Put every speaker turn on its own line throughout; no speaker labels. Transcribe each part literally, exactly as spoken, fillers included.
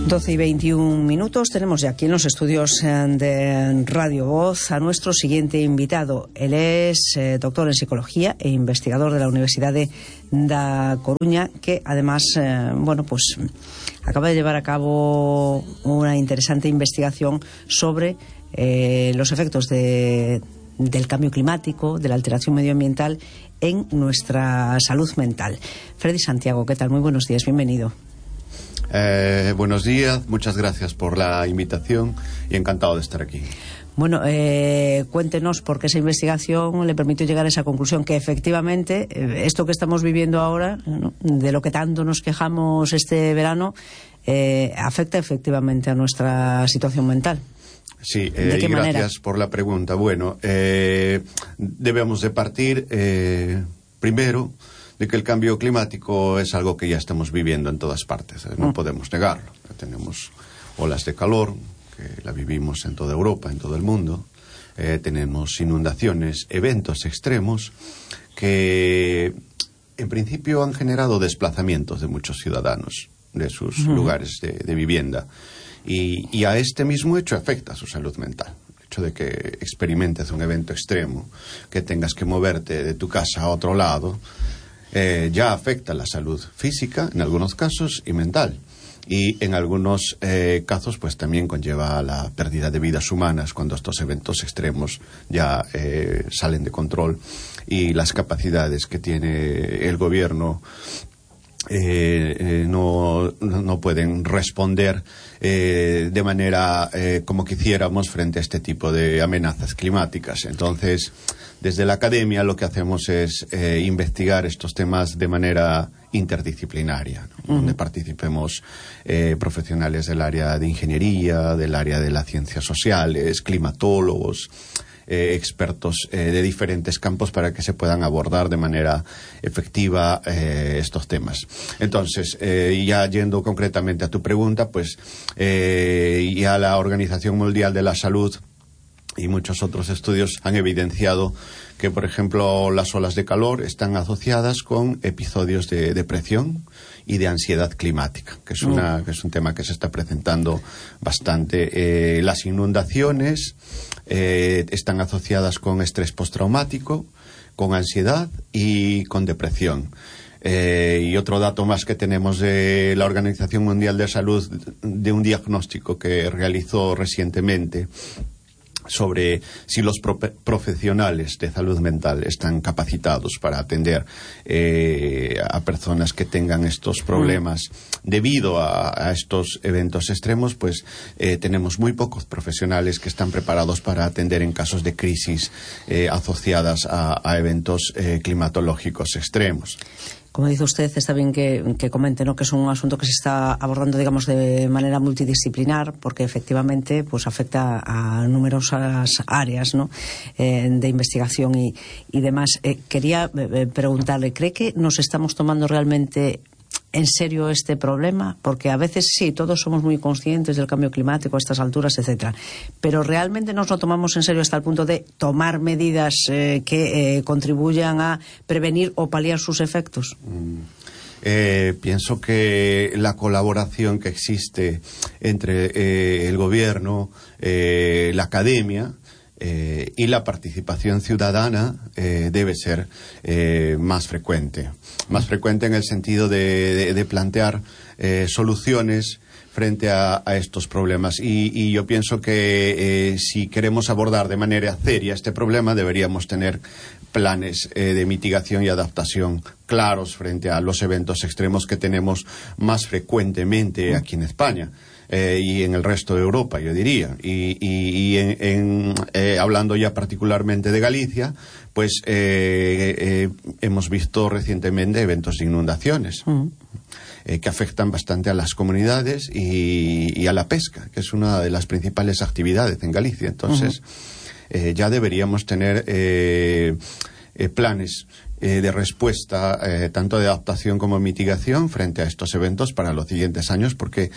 doce y veintiún minutos. Tenemos ya aquí en los estudios de Radio Voz a nuestro siguiente invitado. Él es eh, doctor en psicología e investigador de la Universidad de Da Coruña, que además, eh, bueno, pues acaba de llevar a cabo una interesante investigación sobre eh, los efectos de, del cambio climático, de la alteración medioambiental en nuestra salud mental. Freddy Santiago, ¿qué tal? Muy buenos días, bienvenido.
Eh, buenos días, muchas gracias por la invitación y encantado de estar aquí.
Bueno, eh, cuéntenos por qué esa investigación le permitió llegar a esa conclusión, que efectivamente eh, esto que estamos viviendo ahora, ¿no?, de lo que tanto nos quejamos este verano, eh, afecta efectivamente a nuestra situación mental.
Sí, eh,
¿De qué
y
manera?
Gracias por la pregunta. Bueno, eh, debemos de partir eh, primero de que el cambio climático es algo que ya estamos viviendo en todas partes, ¿eh? No mm. podemos negarlo. Tenemos olas de calor, que la vivimos en toda Europa, en todo el mundo. Eh, tenemos inundaciones, eventos extremos que en principio han generado desplazamientos de muchos ciudadanos de sus mm. lugares de, de vivienda. Y, y a este mismo hecho afecta a su salud mental. El hecho de que experimentes un evento extremo, que tengas que moverte de tu casa a otro lado, Eh, ya afecta la salud física en algunos casos y mental, y en algunos eh, casos pues también conlleva la pérdida de vidas humanas cuando estos eventos extremos ya eh, salen de control y las capacidades que tiene el gobierno Eh, eh, no, no pueden responder eh, de manera eh, como quisiéramos frente a este tipo de amenazas climáticas. Entonces, desde la academia lo que hacemos es eh, investigar estos temas de manera interdisciplinaria, ¿no? Uh-huh. Donde participemos eh, profesionales del área de ingeniería, del área de las ciencias sociales, climatólogos, Eh, expertos eh, de diferentes campos para que se puedan abordar de manera efectiva eh, estos temas. Entonces, eh, ya yendo concretamente a tu pregunta, pues eh, ya la Organización Mundial de la Salud y muchos otros estudios han evidenciado que, por ejemplo, las olas de calor están asociadas con episodios de depresión y de ansiedad climática, que es, una, que es un tema que se está presentando bastante. Eh, las inundaciones eh, están asociadas con estrés postraumático, con ansiedad y con depresión. Eh, y otro dato más que tenemos de la Organización Mundial de Salud, de un diagnóstico que realizó recientemente sobre si los pro profesionales de salud mental están capacitados para atender eh, a personas que tengan estos problemas debido a, a estos eventos extremos, pues eh, tenemos muy pocos profesionales que están preparados para atender en casos de crisis eh, asociadas a, a eventos eh, climatológicos extremos.
Como dice usted, está bien que, que comente, ¿no?, que es un asunto que se está abordando, digamos, de manera multidisciplinar, porque efectivamente pues afecta a numerosas áreas, ¿no?, eh, de investigación y, y demás. Eh, quería eh, preguntarle, ¿cree que nos estamos tomando realmente en serio este problema? Porque a veces sí, todos somos muy conscientes del cambio climático a estas alturas, etcétera, pero realmente nos lo tomamos en serio hasta el punto de tomar medidas eh, que eh, contribuyan a prevenir o paliar sus efectos.
Mm. Eh, pienso que la colaboración que existe entre eh, el gobierno, eh, la academia Eh, y la participación ciudadana eh, debe ser eh, más frecuente. Más frecuente en el sentido de, de, de plantear eh, soluciones frente a, a estos problemas. Y, y yo pienso que eh, si queremos abordar de manera seria este problema, deberíamos tener planes eh, de mitigación y adaptación claros frente a los eventos extremos que tenemos más frecuentemente aquí en España. Eh, y en el resto de Europa, yo diría. Y, y, y en, en, eh, hablando ya particularmente de Galicia, pues eh, eh, hemos visto recientemente eventos de inundaciones uh-huh. eh, que afectan bastante a las comunidades y, y a la pesca, que es una de las principales actividades en Galicia. Entonces, uh-huh. eh, ya deberíamos tener eh, eh, planes Eh, de respuesta, eh, tanto de adaptación como mitigación frente a estos eventos para los siguientes años, porque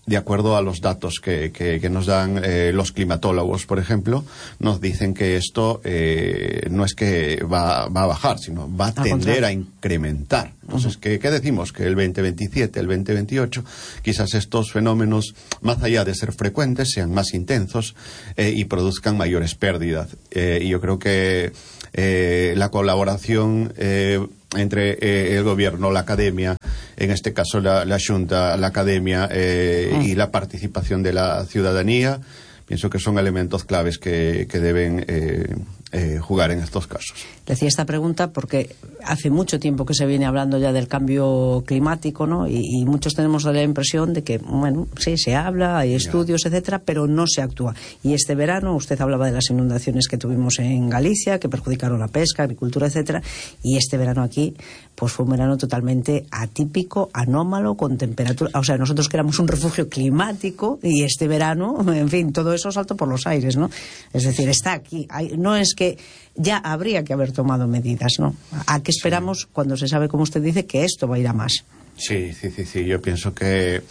de acuerdo a los datos que, que, que nos dan eh, los climatólogos, por ejemplo, nos dicen que esto eh, no es que va, va a bajar, sino va a tender a incrementar. Entonces, uh-huh. ¿qué, ¿qué decimos? Que el veinte veintisiete, el veinte veintiocho, quizás estos fenómenos, más allá de ser frecuentes, sean más intensos eh, y produzcan mayores pérdidas. Eh, y yo creo que eh, la colaboración eh, entre eh, el gobierno, la academia, en este caso la, la Xunta, la academia eh, uh-huh. y la participación de la ciudadanía, pienso que son elementos claves que, que deben eh, eh, jugar en estos casos.
Decía esta pregunta porque hace mucho tiempo que se viene hablando ya del cambio climático, ¿no? Y, y muchos tenemos la impresión de que, bueno, sí, se habla, hay estudios, ya. etcétera, pero no se actúa. Y este verano, usted hablaba de las inundaciones que tuvimos en Galicia, que perjudicaron la pesca, agricultura, etcétera, y este verano aquí, pues fue un verano totalmente atípico, anómalo, con temperatura, o sea, nosotros que éramos un refugio climático, y este verano, en fin, todo eso saltó por los aires, ¿no? Es decir, está aquí. Hay, no es que ya habría que haber tomado medidas, ¿no? ¿A qué esperamos sí. cuando se sabe, como usted dice, que esto va a ir a más?
Sí, sí, sí, sí. Yo pienso que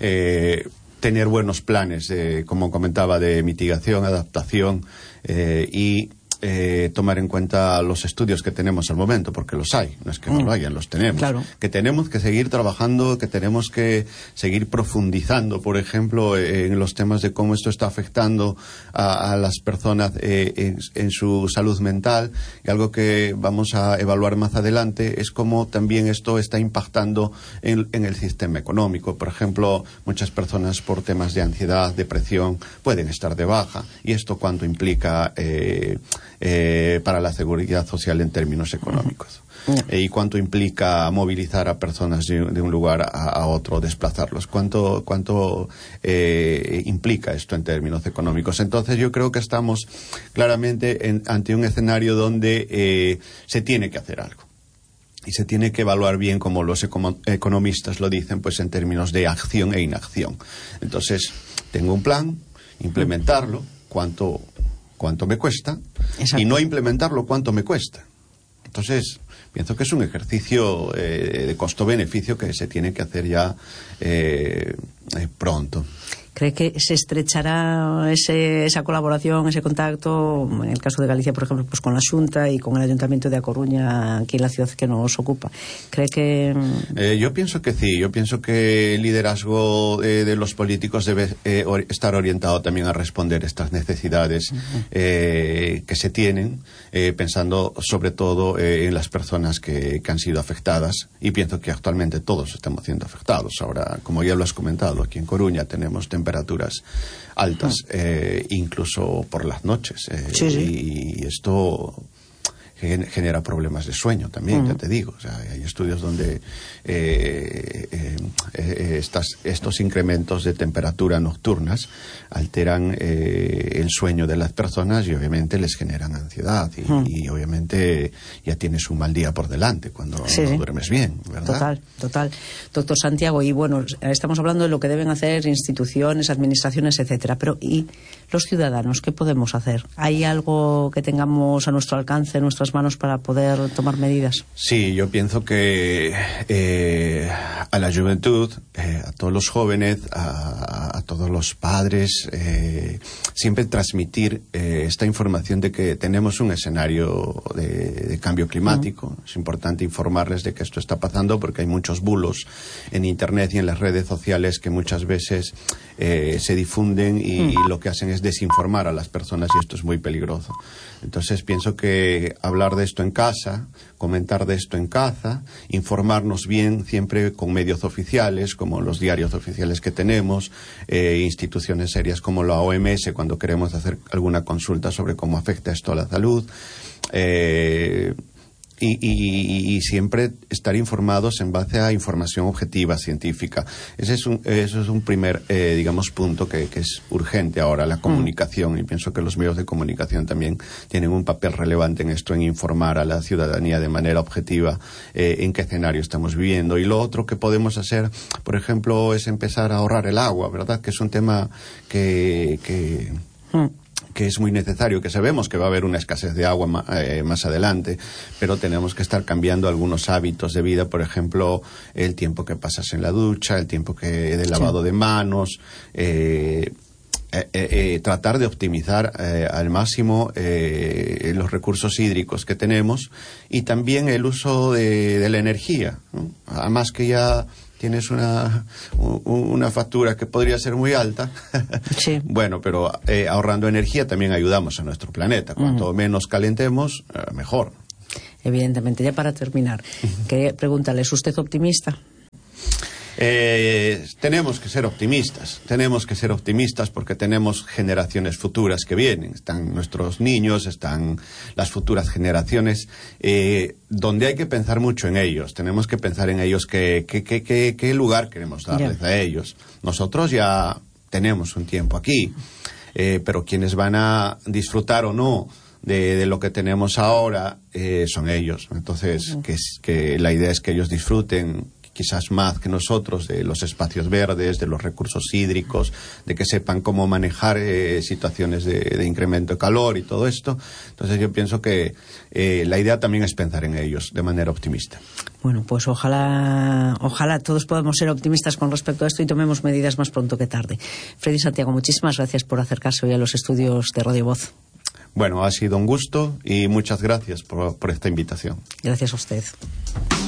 eh, tener buenos planes, de, como comentaba, de mitigación, adaptación eh, y Eh, tomar en cuenta los estudios que tenemos al momento, porque los hay, no es que no lo hayan, los tenemos.
Claro.
Que tenemos que seguir trabajando, que tenemos que seguir profundizando, por ejemplo, en los temas de cómo esto está afectando a, a las personas eh, en, en su salud mental, y algo que vamos a evaluar más adelante es cómo también esto está impactando en, en el sistema económico. Por ejemplo, muchas personas por temas de ansiedad, depresión, pueden estar de baja, y esto cuánto implica eh, Eh, para la seguridad social en términos económicos. Uh-huh. Eh, y cuánto implica movilizar a personas de, de un lugar a, a otro, desplazarlos, cuánto, cuánto eh, implica esto en términos económicos. Entonces yo creo que estamos claramente en, ante un escenario donde eh, se tiene que hacer algo. Y se tiene que evaluar bien, como los econo- economistas lo dicen, pues en términos de acción e inacción. Entonces, tengo un plan, implementarlo, cuánto cuánto me cuesta, Exacto. y no implementarlo, cuánto me cuesta. Entonces, pienso que es un ejercicio eh, de costo-beneficio que se tiene que hacer ya eh, eh, pronto.
¿Cree que se estrechará ese, esa colaboración, ese contacto, en el caso de Galicia, por ejemplo, pues con la Xunta y con el Ayuntamiento de A Coruña, aquí en la ciudad que nos ocupa? ¿Cree que...?
Eh, yo pienso que sí. Yo pienso que el liderazgo eh, de los políticos debe eh, or- estar orientado también a responder estas necesidades uh-huh. eh, que se tienen, eh, pensando sobre todo eh, en las personas que, que han sido afectadas. Y pienso que actualmente todos estamos siendo afectados. Ahora, como ya lo has comentado, aquí en Coruña tenemos temperaturas altas, eh, incluso por las noches. Eh,
sí, sí.
Y esto genera problemas de sueño también, uh-huh. ya te digo. O sea, hay estudios donde eh, eh, eh, estas, estos incrementos de temperatura nocturnas alteran eh, el sueño de las personas y obviamente les generan ansiedad y, uh-huh. y obviamente ya tienes un mal día por delante cuando
sí,
no
sí.
duermes bien, ¿verdad?
Total, total. Doctor Santiago, y bueno, estamos hablando de lo que deben hacer instituciones, administraciones, etcétera, pero ¿y los ciudadanos qué podemos hacer? ¿Hay algo que tengamos a nuestro alcance, en nuestras manos, para poder tomar medidas?
Sí, yo pienso que eh, a la juventud, eh, a todos los jóvenes, a, a todos los padres, eh, siempre transmitir eh, esta información de que tenemos un escenario de, de cambio climático. Uh-huh. Es importante informarles de que esto está pasando, porque hay muchos bulos en Internet y en las redes sociales que muchas veces eh, se difunden y, uh-huh. y lo que hacen es desinformar a las personas, y esto es muy peligroso. Entonces pienso que hablar de esto en casa, comentar de esto en casa, informarnos bien siempre con medios oficiales, como los diarios oficiales que tenemos, eh, instituciones serias como la O M S cuando queremos hacer alguna consulta sobre cómo afecta esto a la salud, eh, Y, y, y siempre estar informados en base a información objetiva, científica. Ese es un, eso es un primer, eh, digamos, punto que, que es urgente ahora, la comunicación. Mm. Y pienso que los medios de comunicación también tienen un papel relevante en esto, en informar a la ciudadanía de manera objetiva eh, en qué escenario estamos viviendo. Y lo otro que podemos hacer, por ejemplo, es empezar a ahorrar el agua, ¿verdad? Que es un tema que... que mm. que es muy necesario, que sabemos que va a haber una escasez de agua ma, eh, más adelante, pero tenemos que estar cambiando algunos hábitos de vida, por ejemplo, el tiempo que pasas en la ducha, el tiempo que de lavado sí. de manos, eh, Eh, eh, tratar de optimizar eh, al máximo eh, los recursos hídricos que tenemos y también el uso de, de la energía, ¿no? Además que ya tienes una, una factura que podría ser muy alta. Sí. Bueno, pero eh, ahorrando energía también ayudamos a nuestro planeta. Cuanto uh-huh. menos calentemos, eh, mejor.
Evidentemente. Ya para terminar, quería preguntarle, ¿es usted optimista?
Eh, tenemos que ser optimistas, tenemos que ser optimistas porque tenemos generaciones futuras que vienen, están nuestros niños, están las futuras generaciones, eh, donde hay que pensar mucho en ellos, tenemos que pensar en ellos qué que, que, que, que lugar queremos darles yeah. a ellos. Nosotros ya tenemos un tiempo aquí, eh, pero quienes van a disfrutar o no de, de lo que tenemos ahora eh, son ellos, entonces uh-huh. que, que la idea es que ellos disfruten quizás más que nosotros, de los espacios verdes, de los recursos hídricos, de que sepan cómo manejar eh, situaciones de, de incremento de calor y todo esto. Entonces yo pienso que eh, la idea también es pensar en ellos de manera optimista.
Bueno, pues ojalá, ojalá todos podamos ser optimistas con respecto a esto y tomemos medidas más pronto que tarde. Freddy Santiago, muchísimas gracias por acercarse hoy a los estudios de Radio Voz.
Bueno, ha sido un gusto y muchas gracias por, por esta invitación.
Gracias a usted.